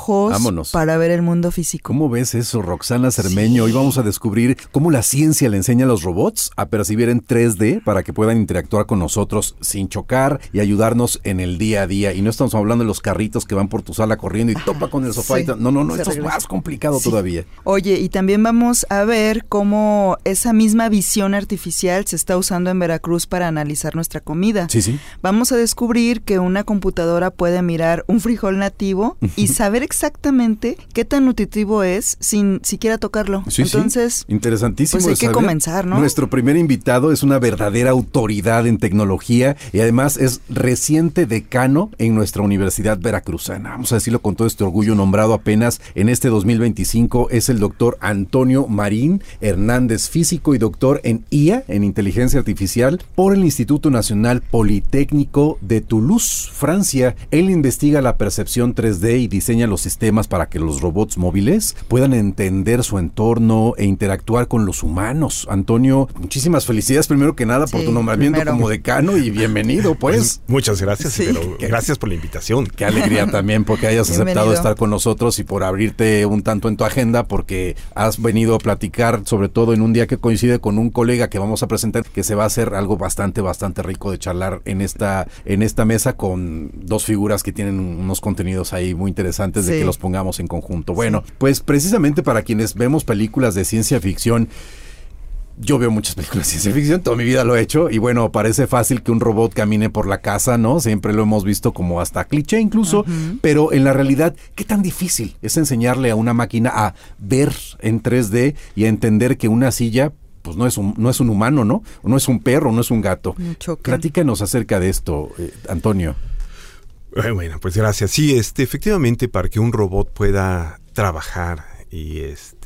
ojos para ver el mundo físico. ¿Cómo ves eso, Roxana Cermeño? Hoy vamos a descubrir cómo la ciencia le enseña a los robots a percibir en 3D para que puedan interactuar con nosotros sin chocar y ayudarnos en el día a día. Y no estamos hablando de los carritos que van por tu sala corriendo y topa con el sofá. Sí. No, esto es más complicado todavía. Oye, y también vamos a ver cómo esa misma visión artificial se está usando en Veracruz para analizar nuestra comida. Sí. Vamos a descubrir que una computadora puede mirar un frijol nativo y saber exactamente qué tan nutritivo es sin siquiera tocarlo. Sí, entonces, interesantísimo. Pues hay que comenzar, ¿no? Nuestro primer invitado es una verdadera autoridad en tecnología y además es reciente decano en nuestra Universidad Veracruzana. Vamos a decirlo con todo este orgullo, nombrado apenas en este 2025, es el doctor Antonio Marín Hernández, físico y doctor en IA, en inteligencia artificial, por el Instituto Nacional Politécnico de Toulouse, Francia. Él investiga la percepción 3D y diseña los sistemas para que los robots móviles puedan entender su entorno e interactuar con los humanos. Antonio, muchísimas felicidades primero que nada por tu nombramiento como decano y bienvenido, pues. Muchas gracias, pero gracias por la invitación. Qué alegría también porque hayas aceptado estar con nosotros y por abrirte un tanto en tu agenda, porque has venido a platicar, sobre todo en un día que coincide con un colega que vamos a presentar, que se va a hacer algo bastante rico de charlar en esta mesa con dos figuras que tienen unos contenidos ahí muy interesantes de que los pongamos en conjunto. Bueno, pues precisamente para quienes vemos películas de ciencia ficción, yo veo muchas películas de ciencia ficción, toda mi vida lo he hecho, y bueno, parece fácil que un robot camine por la casa, ¿no? Siempre lo hemos visto como hasta cliché incluso, pero en la realidad, ¿qué tan difícil es enseñarle a una máquina a ver en 3D y a entender que una silla pues no es un humano, ¿no? No es un perro, no es un gato? Platícanos acerca de esto, Antonio. Bueno, pues gracias. Sí, efectivamente, para que un robot pueda trabajar y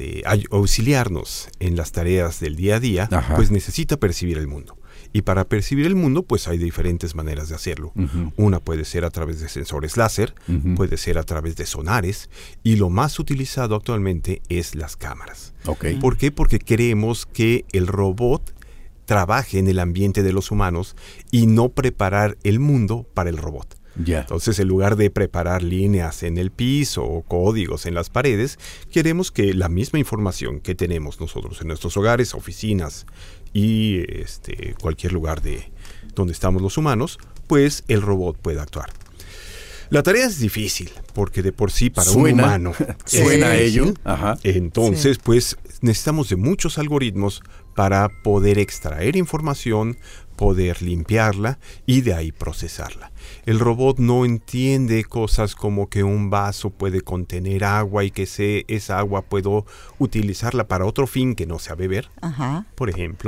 auxiliarnos en las tareas del día a día, pues necesita percibir el mundo. Y para percibir el mundo, pues hay diferentes maneras de hacerlo. Una puede ser a través de sensores láser, puede ser a través de sonares, y lo más utilizado actualmente es las cámaras. ¿Por qué? Porque queremos que el robot trabaje en el ambiente de los humanos y no preparar el mundo para el robot. Entonces, en lugar de preparar líneas en el piso o códigos en las paredes, queremos que la misma información que tenemos nosotros en nuestros hogares, oficinas y cualquier lugar donde estamos los humanos, pues el robot pueda actuar. La tarea es difícil, porque de por sí para un humano suena a ello. Entonces, pues necesitamos de muchos algoritmos para poder extraer información, poder limpiarla y de ahí procesarla. El robot no entiende cosas como que un vaso puede contener agua y que esa agua puedo utilizarla para otro fin que no sea beber, por ejemplo.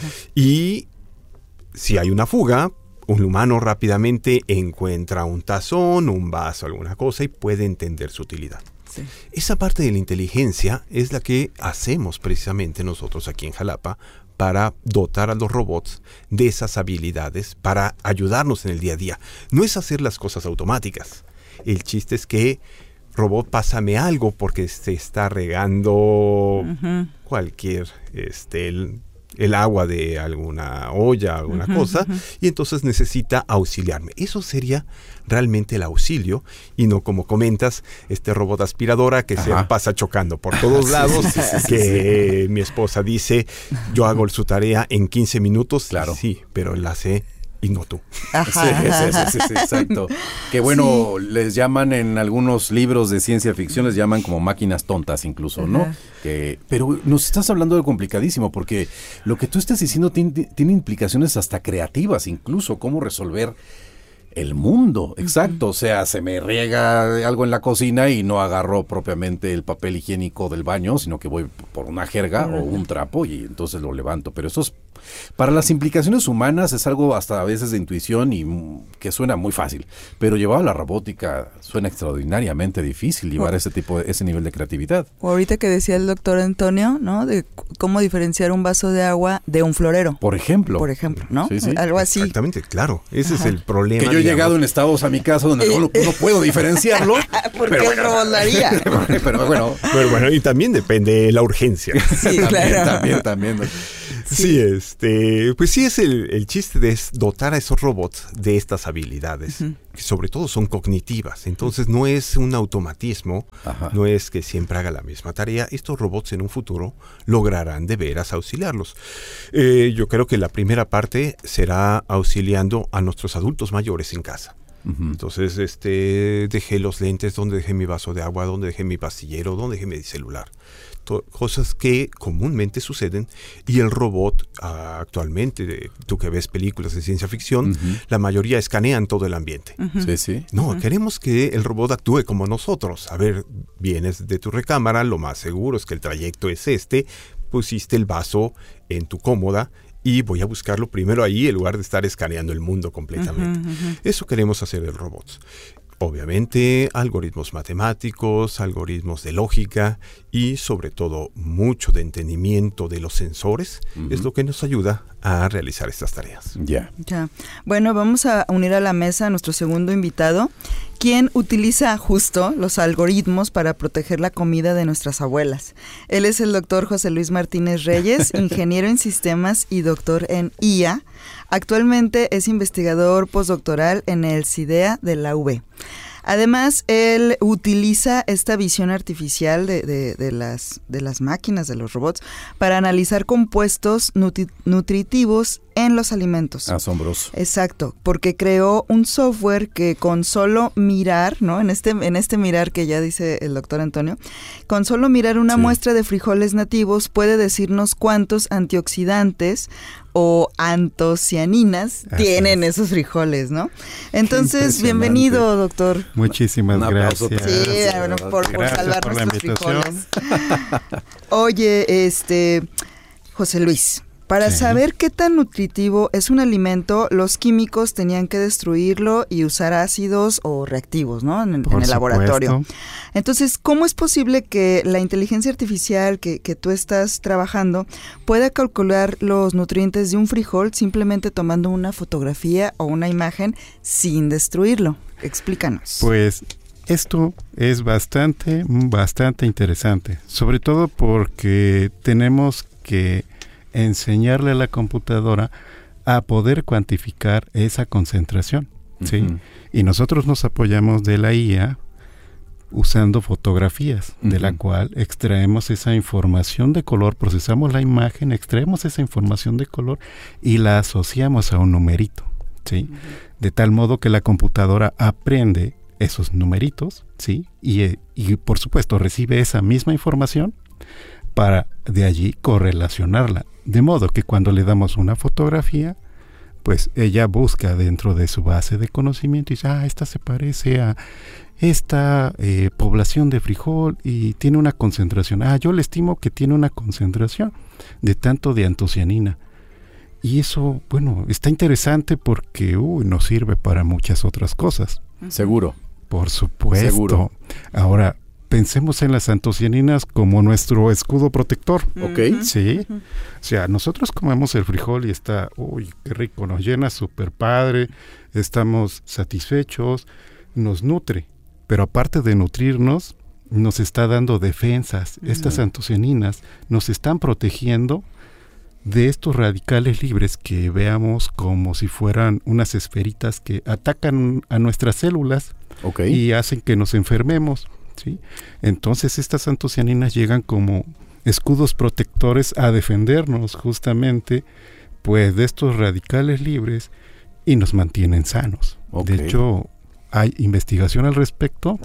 Y si hay una fuga, un humano rápidamente encuentra un tazón, un vaso, alguna cosa y puede entender su utilidad. Esa parte de la inteligencia es la que hacemos precisamente nosotros aquí en Jalapa para dotar a los robots de esas habilidades para ayudarnos en el día a día. No es hacer las cosas automáticas. El chiste es que, robot, pásame algo porque se está regando cualquier, el agua de alguna olla, alguna cosa, y entonces necesita auxiliarme. Eso sería realmente el auxilio, y no como comentas, este robot aspiradora que se pasa chocando por todos lados, que mi esposa dice, yo hago su tarea en 15 minutos, sí, pero la hace y no tú. Sí, exacto. Que bueno, les llaman en algunos libros de ciencia ficción, les llaman como máquinas tontas incluso, ¿no? Pero nos estás hablando de complicadísimo, porque lo que tú estás diciendo tiene implicaciones hasta creativas, incluso cómo resolver el mundo. Exacto, o sea, se me riega algo en la cocina y no agarro propiamente el papel higiénico del baño, sino que voy por una jerga o un trapo y entonces lo levanto. Pero eso es, para las implicaciones humanas es algo hasta a veces de intuición y que suena muy fácil, pero llevado a la robótica suena extraordinariamente difícil llevar ese nivel de creatividad. O ahorita que decía el doctor Antonio, ¿no? De cómo diferenciar un vaso de agua de un florero. Por ejemplo, ¿no? Sí. Algo así. Exactamente, claro. Ese es el problema. Que yo he llegado en estados a mi casa donde no puedo diferenciarlo. Porque el robot lo haría. Pero bueno, y también depende de la urgencia. Sí, También. Pues sí es el chiste de dotar a esos robots de estas habilidades, que sobre todo son cognitivas. Entonces no es un automatismo, no es que siempre haga la misma tarea. Estos robots en un futuro lograrán de veras auxiliarlos. Yo creo que la primera parte será auxiliando a nuestros adultos mayores en casa. Entonces, dejé los lentes, donde dejé mi vaso de agua, donde dejé mi pastillero, donde dejé mi celular. Cosas que comúnmente suceden, y el robot actualmente, tú que ves películas de ciencia ficción, la mayoría escanean todo el ambiente. No, queremos que el robot actúe como nosotros. A ver, vienes de tu recámara, lo más seguro es que el trayecto es pusiste el vaso en tu cómoda y voy a buscarlo primero ahí en lugar de estar escaneando el mundo completamente. Eso queremos hacer en robots. Obviamente, algoritmos matemáticos, algoritmos de lógica y sobre todo mucho de entendimiento de los sensores es lo que nos ayuda a realizar estas tareas. Ya. Bueno, vamos a unir a la mesa a nuestro segundo invitado, quien utiliza justo los algoritmos para proteger la comida de nuestras abuelas. Él es el doctor José Luis Martínez Reyes, ingeniero en sistemas y doctor en IA. Actualmente es investigador postdoctoral en el CIDEA de la UB. Además, él utiliza esta visión artificial de las máquinas, de los robots, para analizar compuestos nutritivos en los alimentos. Asombroso. Exacto, porque creó un software que con solo mirar, ¿no? En este mirar que ya dice el doctor Antonio, con solo mirar una muestra de frijoles nativos puede decirnos cuántos antioxidantes o antocianinas tienen esos frijoles, ¿no? Entonces, bienvenido, doctor. Muchísimas gracias. Sí, bueno, por salvar nuestros frijoles. Oye, José Luis, para saber qué tan nutritivo es un alimento, los químicos tenían que destruirlo y usar ácidos o reactivos, ¿no? En el laboratorio. Entonces, ¿cómo es posible que la inteligencia artificial que tú estás trabajando pueda calcular los nutrientes de un frijol simplemente tomando una fotografía o una imagen sin destruirlo? Explícanos. Pues esto es bastante interesante, sobre todo porque tenemos que enseñarle a la computadora a poder cuantificar esa concentración, ¿sí? Y nosotros nos apoyamos de la IA usando fotografías, de la cual extraemos esa información de color, procesamos la imagen, extraemos esa información de color y la asociamos a un numerito, ¿sí? De tal modo que la computadora aprende esos numeritos, ¿sí? Y por supuesto recibe esa misma información para de allí correlacionarla. De modo que cuando le damos una fotografía, pues ella busca dentro de su base de conocimiento y dice, esta se parece a esta población de frijol y tiene una concentración. Yo le estimo que tiene una concentración de tanto de antocianina. Y eso, bueno, está interesante porque nos sirve para muchas otras cosas. Seguro. Por supuesto. Seguro. Ahora, pensemos en las antocianinas como nuestro escudo protector. Sí. O sea, nosotros comemos el frijol y está, qué rico, nos llena súper padre, estamos satisfechos, nos nutre. Pero aparte de nutrirnos, nos está dando defensas. Estas antocianinas nos están protegiendo de estos radicales libres que veamos como si fueran unas esferitas que atacan a nuestras células y hacen que nos enfermemos. ¿Sí? Entonces estas antocianinas llegan como escudos protectores a defendernos justamente pues de estos radicales libres y nos mantienen sanos. De hecho, hay investigación al respecto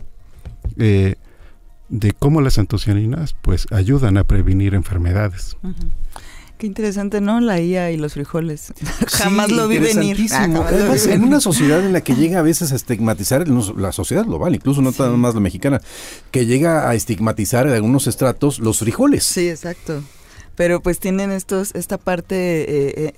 de cómo las antocianinas pues ayudan a prevenir enfermedades. Qué interesante, ¿no? La IA y los frijoles. Jamás lo vi venir. Además, en una sociedad en la que llega a veces a estigmatizar, la sociedad global, incluso no nada más la mexicana, que llega a estigmatizar en algunos estratos los frijoles. Sí, exacto. Pero pues tienen esta parte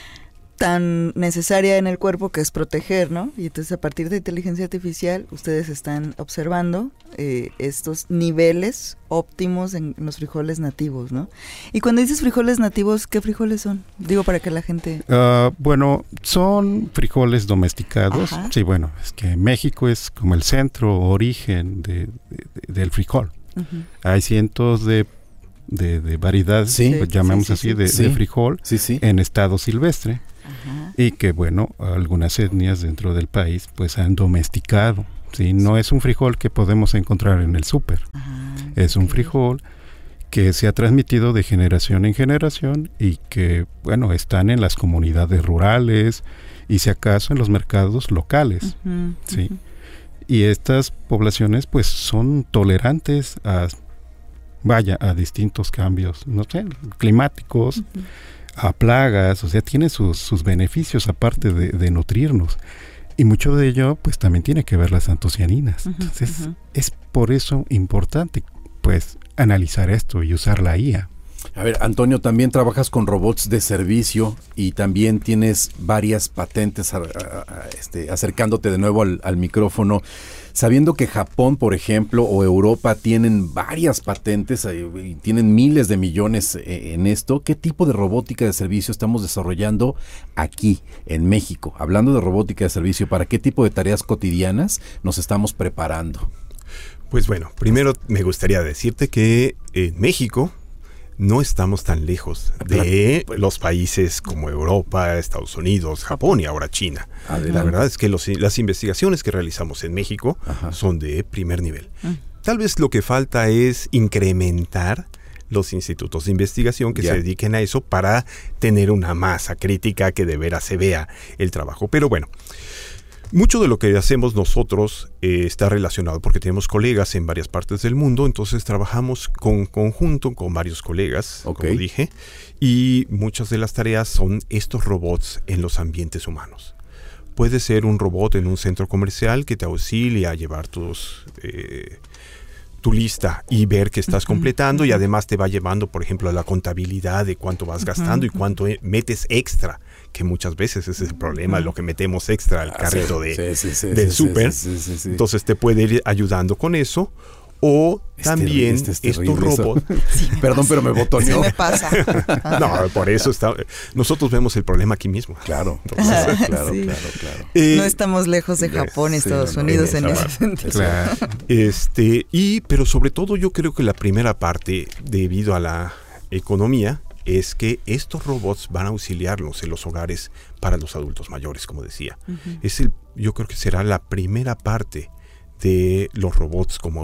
tan necesaria en el cuerpo que es proteger, ¿no? Y entonces a partir de inteligencia artificial ustedes están observando estos niveles óptimos en los frijoles nativos, ¿no? Y cuando dices frijoles nativos, ¿qué frijoles son? Digo para que la gente... Bueno, son frijoles domesticados. Sí, bueno, es que México es como el centro origen del frijol. Hay cientos de de variedades, pues llamamos así, de frijol en estado silvestre. Ajá. Y que, bueno, algunas etnias dentro del país pues han domesticado. ¿Sí? No es un frijol que podemos encontrar en el súper. Es un frijol que se ha transmitido de generación en generación y que, bueno, están en las comunidades rurales y si acaso en los mercados locales. ¿Sí? Y estas poblaciones pues son tolerantes a distintos cambios, no sé, climáticos, a plagas, o sea, tiene sus beneficios aparte de nutrirnos. Y mucho de ello, pues también tiene que ver las antocianinas. Entonces, es por eso importante, pues, analizar esto y usar la IA. A ver, Antonio, también trabajas con robots de servicio y también tienes varias patentes, acercándote de nuevo al micrófono. Sabiendo que Japón, por ejemplo, o Europa tienen varias patentes y tienen miles de millones en esto, ¿qué tipo de robótica de servicio estamos desarrollando aquí, en México? Hablando de robótica de servicio, ¿para qué tipo de tareas cotidianas nos estamos preparando? Pues bueno, primero me gustaría decirte que en México no estamos tan lejos de los países como Europa, Estados Unidos, Japón y ahora China. La verdad es que las investigaciones que realizamos en México son de primer nivel. Tal vez lo que falta es incrementar los institutos de investigación que se dediquen a eso para tener una masa crítica que de veras se vea el trabajo. Pero bueno, mucho de lo que hacemos nosotros está relacionado porque tenemos colegas en varias partes del mundo, entonces trabajamos conjunto con varios colegas, como dije, y muchas de las tareas son estos robots en los ambientes humanos. Puede ser un robot en un centro comercial que te auxilia a llevar tu lista y ver que estás completando y además te va llevando, por ejemplo, a la contabilidad de cuánto vas gastando y cuánto metes extra, que muchas veces ese es el problema, lo que metemos extra al carrito del súper. Entonces te puede ir ayudando con eso. O también estos robots. Perdón, pero me botoneó. Sí me pasa. No, por eso nosotros vemos el problema aquí mismo. Claro. Entonces, claro. No estamos lejos de Japón, Estados Unidos en ese sentido. Claro. Pero sobre todo yo creo que la primera parte, debido a la economía, es que estos robots van a auxiliarnos en los hogares para los adultos mayores, como decía. Yo creo que será la primera parte de los robots como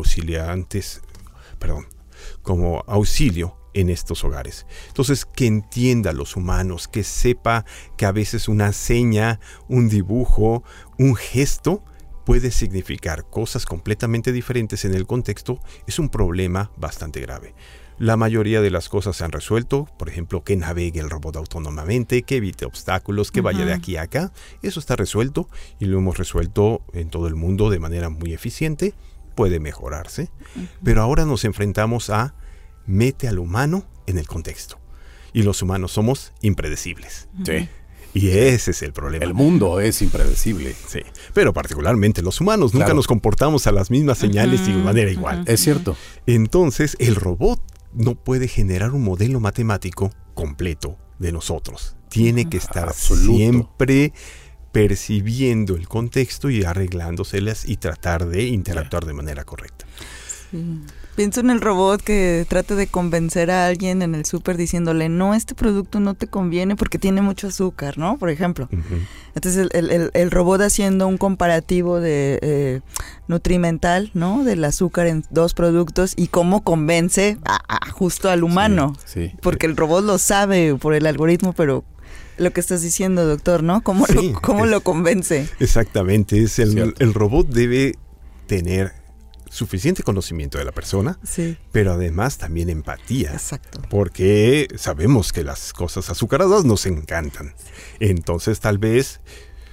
auxilio en estos hogares. Entonces, que entienda a los humanos, que sepa que a veces una seña, un dibujo, un gesto puede significar cosas completamente diferentes en el contexto, es un problema bastante grave. La mayoría de las cosas se han resuelto, por ejemplo, que navegue el robot autónomamente, que evite obstáculos, que vaya de aquí a acá. Eso está resuelto y lo hemos resuelto en todo el mundo de manera muy eficiente. Puede mejorarse, pero ahora nos enfrentamos a mete al humano en el contexto. Y los humanos somos impredecibles. Sí. Y ese es el problema. El mundo es impredecible. Sí, pero particularmente los humanos nunca nos comportamos a las mismas señales y de manera igual. Es cierto. Entonces, el robot no puede generar un modelo matemático completo de nosotros. Tiene que estar siempre percibiendo el contexto y arreglándoselas y tratar de interactuar de manera correcta. Sí. Pienso en el robot que trate de convencer a alguien en el súper diciéndole, no, este producto no te conviene porque tiene mucho azúcar, ¿no? Por ejemplo. Entonces el robot haciendo un comparativo de nutrimental, ¿no? Del azúcar en dos productos y cómo convence justo al humano. Sí. Porque el robot lo sabe por el algoritmo, pero lo que estás diciendo, doctor, ¿no? ¿Cómo lo convence? Exactamente. El robot debe tener suficiente conocimiento de la persona, pero además también empatía. Exacto. Porque sabemos que las cosas azucaradas nos encantan. Entonces tal vez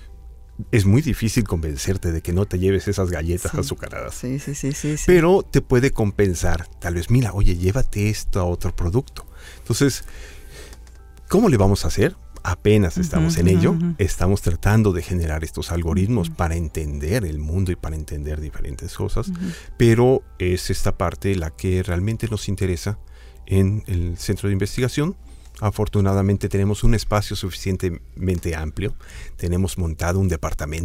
es muy difícil convencerte de que no te lleves esas galletas azucaradas. Sí. Pero te puede compensar. Tal vez, mira, oye, llévate esto a otro producto. Entonces, ¿cómo le vamos a hacer? Apenas estamos en ello, estamos tratando de generar estos algoritmos para entender el mundo y para entender diferentes cosas, pero es esta parte la que realmente nos interesa en el centro de investigación. Afortunadamente tenemos un espacio suficientemente amplio, tenemos montado un departamento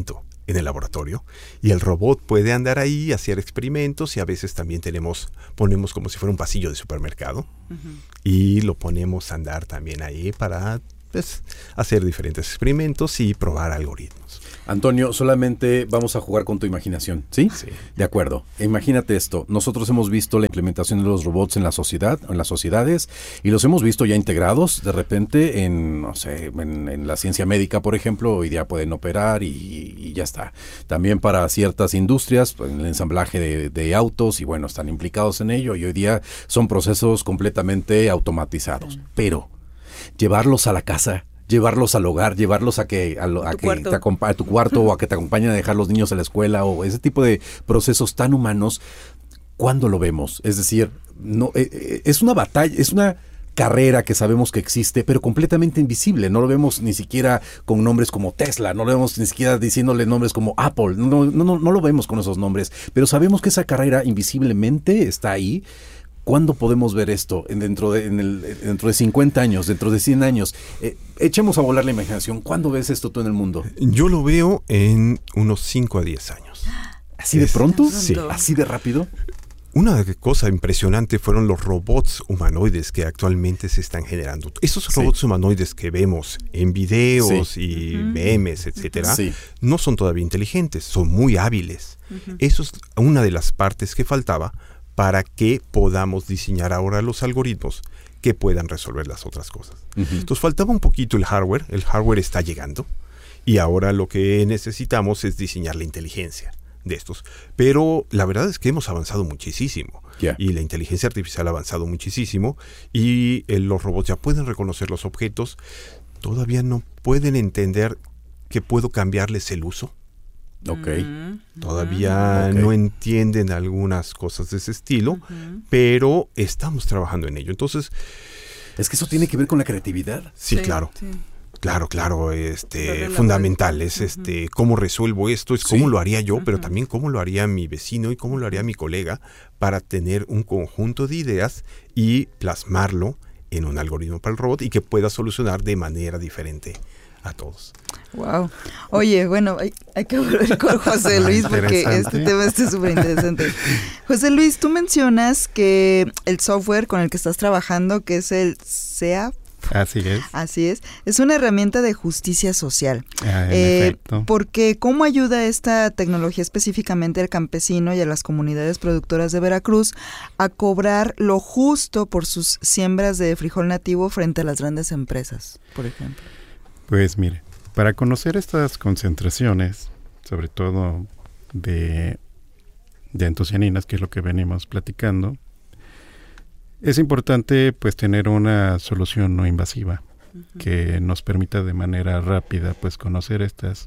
en el laboratorio y el robot puede andar ahí, hacer experimentos y a veces también ponemos como si fuera un pasillo de supermercado y lo ponemos a andar también ahí para hacer diferentes experimentos y probar algoritmos. Antonio, solamente vamos a jugar con tu imaginación, ¿sí? Sí. De acuerdo. Imagínate esto. Nosotros hemos visto la implementación de los robots en la sociedad, en las sociedades, y los hemos visto ya integrados de repente en la ciencia médica, por ejemplo. Hoy día pueden operar y ya está. También para ciertas industrias, en el ensamblaje de autos, y bueno, están implicados en ello, y hoy día son procesos completamente automatizados. Pero llevarlos a la casa, llevarlos al hogar, llevarlos a tu cuarto o a que te acompañen a dejar los niños a la escuela o ese tipo de procesos tan humanos, ¿cuándo lo vemos? Es decir, no es una batalla, es una carrera que sabemos que existe, pero completamente invisible. No lo vemos ni siquiera con nombres como Tesla, no lo vemos ni siquiera diciéndole nombres como Apple, no lo vemos con esos nombres, pero sabemos que esa carrera invisiblemente está ahí. ¿Cuándo podemos ver esto? Dentro de 50 años, dentro de 100 años. Echemos a volar la imaginación. ¿Cuándo ves esto tú en el mundo? Yo lo veo en unos 5 a 10 años. ¿Así de pronto? Sí. ¿Así de rápido? Una cosa impresionante fueron los robots humanoides que actualmente se están generando. Esos robots humanoides que vemos en videos y memes, etcétera, no son todavía inteligentes, son muy hábiles. Eso es una de las partes que faltaba para que podamos diseñar ahora los algoritmos que puedan resolver las otras cosas. Entonces faltaba un poquito el hardware está llegando y ahora lo que necesitamos es diseñar la inteligencia de estos. Pero la verdad es que hemos avanzado muchísimo y la inteligencia artificial ha avanzado muchísimo y los robots ya pueden reconocer los objetos, todavía no pueden entender que puedo cambiarles el uso. Todavía no entienden algunas cosas de ese estilo, pero estamos trabajando en ello. Entonces, es que eso tiene que ver con la creatividad. Sí, claro. Sí. Claro, fundamental. Es cómo resuelvo esto, es cómo lo haría yo, pero también cómo lo haría mi vecino y cómo lo haría mi colega para tener un conjunto de ideas y plasmarlo en un algoritmo para el robot y que pueda solucionar de manera diferente a todos. Wow. Oye, bueno, hay que volver con José Luis porque este tema está súper interesante. José Luis, tú mencionas que el software con el que estás trabajando, que es el SEAF. Así es una herramienta de justicia social. En efecto. Porque ¿cómo ayuda esta tecnología específicamente al campesino y a las comunidades productoras de Veracruz a cobrar lo justo por sus siembras de frijol nativo frente a las grandes empresas, por ejemplo? Pues mire, para conocer estas concentraciones, sobre todo de antocianinas, que es lo que venimos platicando, es importante pues tener una solución no invasiva que nos permita de manera rápida pues conocer estas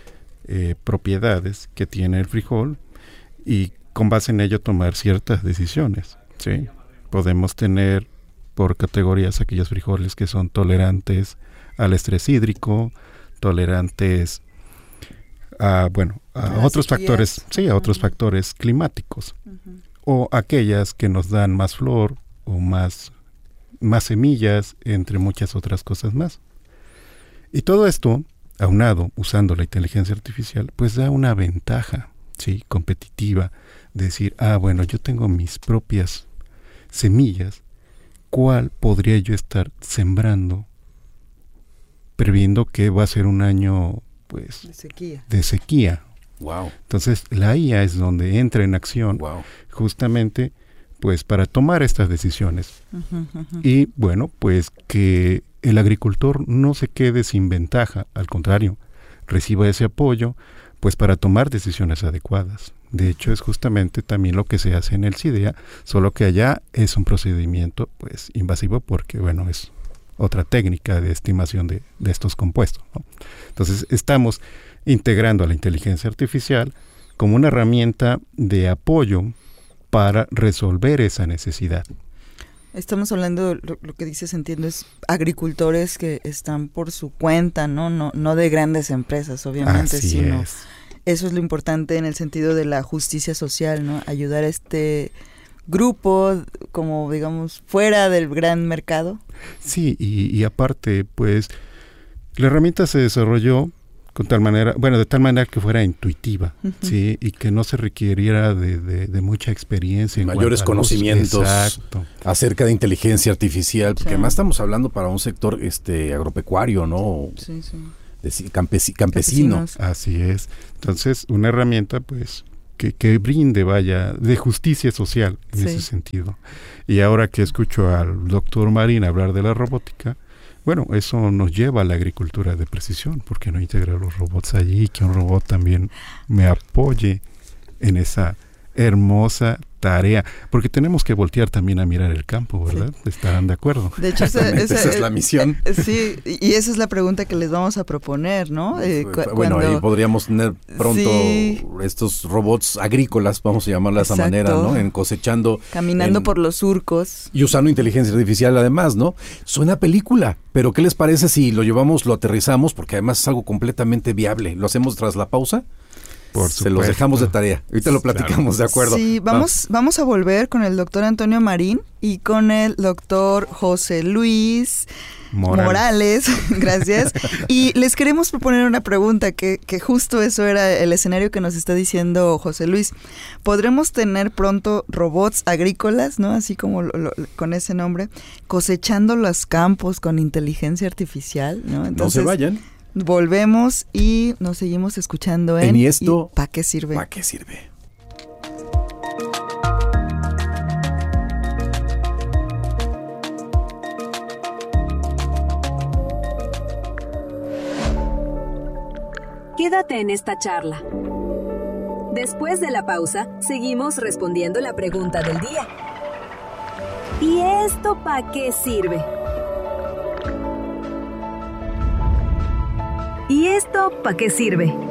propiedades que tiene el frijol y con base en ello tomar ciertas decisiones, ¿sí? Podemos tener por categorías aquellos frijoles que son tolerantes al estrés hídrico, tolerantes a otros factores, a otros factores climáticos, o aquellas que nos dan más flor o más semillas, entre muchas otras cosas más. Y todo esto, aunado, usando la inteligencia artificial, pues da una ventaja, ¿sí?, competitiva, de decir, yo tengo mis propias semillas, ¿cuál podría yo estar sembrando previendo que va a ser un año pues de sequía? Wow. Entonces la IA es donde entra en acción justamente pues para tomar estas decisiones. Y pues que el agricultor no se quede sin ventaja, al contrario, reciba ese apoyo pues para tomar decisiones adecuadas. De hecho es justamente también lo que se hace en el CIDEA, solo que allá es un procedimiento pues invasivo porque es otra técnica de estimación de estos compuestos, ¿no? Entonces estamos integrando a la inteligencia artificial como una herramienta de apoyo para resolver esa necesidad. Estamos hablando, lo que dices, entiendo, es agricultores que están por su cuenta, no de grandes empresas, obviamente, sino eso es lo importante en el sentido de la justicia social, ¿no? Ayudar a este grupo, como digamos, fuera del gran mercado. Sí, y aparte, pues, la herramienta se desarrolló de tal manera que fuera intuitiva, ¿sí? Y que no se requiriera de mucha experiencia. Mayores conocimientos acerca de inteligencia artificial, porque además estamos hablando para un sector agropecuario, ¿no? Sí. Campesino. Así es. Entonces, una herramienta, pues, que brinde, de justicia social en ese sentido. Y ahora que escucho al doctor Marín hablar de la robótica, bueno, eso nos lleva a la agricultura de precisión, porque no integrar los robots allí, que un robot también me apoye en esa hermosa tarea, porque tenemos que voltear también a mirar el campo, ¿verdad? Sí. ¿Estarán de acuerdo? De hecho, esa es la misión. Sí, y esa es la pregunta que les vamos a proponer, ¿no? Bueno, ahí podríamos tener pronto estos robots agrícolas, vamos a llamarla de esa manera, ¿no? Cosechando. Caminando por los surcos. Y usando inteligencia artificial además, ¿no? Suena película, pero ¿qué les parece si lo aterrizamos? Porque además es algo completamente viable. ¿Lo hacemos tras la pausa? Se los dejamos de tarea. Ahorita lo platicamos, ¿de acuerdo? Sí, vamos a volver con el doctor Antonio Marín y con el doctor José Luis Morales. Gracias. Y les queremos proponer una pregunta, que justo eso era el escenario que nos está diciendo José Luis. ¿Podremos tener pronto robots agrícolas, ¿no? Así como con ese nombre, cosechando los campos con inteligencia artificial, ¿no? Entonces, no se vayan. Volvemos y nos seguimos escuchando ¿Y esto? ¿Para qué sirve? ¿Para qué sirve? Quédate en esta charla. Después de la pausa, seguimos respondiendo la pregunta del día. ¿Y esto para qué sirve? ¿Y esto para qué sirve?